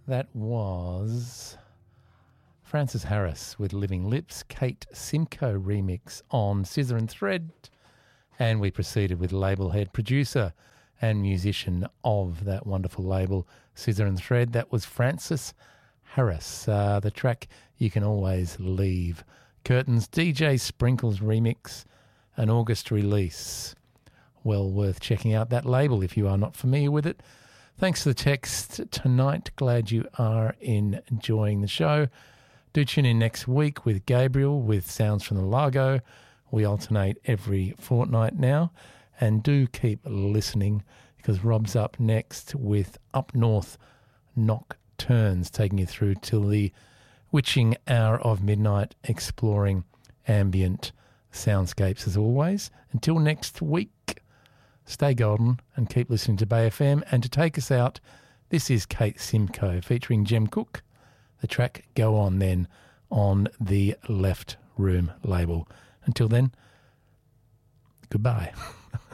That was Francis Harris with Living Lips, Kate Simcoe remix on Scissor and Thread, and we proceeded with label head, producer and musician of that wonderful label, Scissor and Thread. That was Francis Harris. The track You Can Always Leave Curtains, DJ Sprinkles remix, an August release. Well worth checking out that label if you are not familiar with it. Thanks for the text tonight. Glad you are enjoying the show. Do tune in next week with Gabriel with Sounds from the Largo. We alternate every fortnight now. And do keep listening because Rob's up next with Up North Nocturnes, taking you through till the witching hour of midnight, exploring ambient soundscapes as always. Until next week. Stay golden and keep listening to Bay FM. And to take us out, this is Kate Simcoe featuring Jem Cook. The track Go On Then on the Left Room label. Until then, goodbye.